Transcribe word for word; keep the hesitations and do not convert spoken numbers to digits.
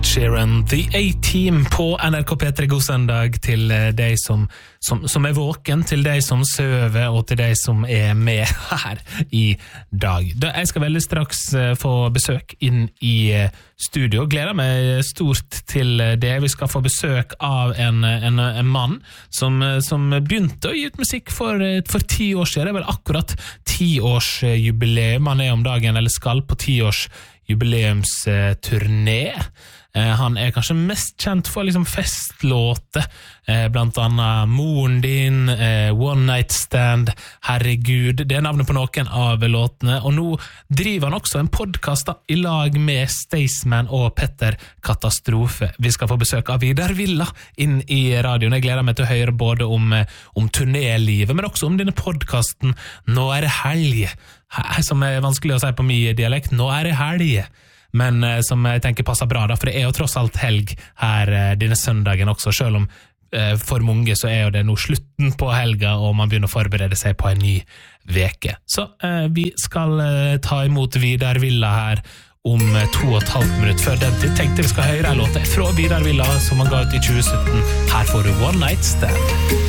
Ed Sheeran, The A-Team på N R K P tre. God søndag til deg som, som, som er våken, til deg som søver og til deg som er med her i dag. Jeg skal veldig straks få besøk inn i studio. Gleder meg stort til det. Vi skal få besøk av en, en, en mann som, som begynte å gi ut musikk for, for ti år siden. Det er vel akkurat tiårsjubileum han er om dagen, eller skal på tiårs jubileumsturné. Han er kanskje mest kjent for liksom festlåter, blant annet Moren din, One Night Stand, Herregud, det er navnet på noen av låtene, og nå driver han også en podcast da, i lag med Staysman og Petter Katastrofe. Vi skal få besøk av Vidar Villa inn i radioen. Jeg gleder meg til å høre både om, om turnélivet, men også om denne podcasten Nå er det helg, som er vanskelig å si på min dialekt. Nå er det helg, men uh, som jeg tenker passer bra da, for det er jo tross alt helg her uh, denne søndagen også, selv om uh, for mange så er jo det nå slutten på helga, og man begynner å forberede seg på en ny veke. Så uh, vi skal uh, ta imot Vidar Villa her om uh, to og et halvt minutt før den tid. Tenkte vi skal høre en låt fra Vidar Villa som han ga ut i tjue sytten. Her får du One Night Stand.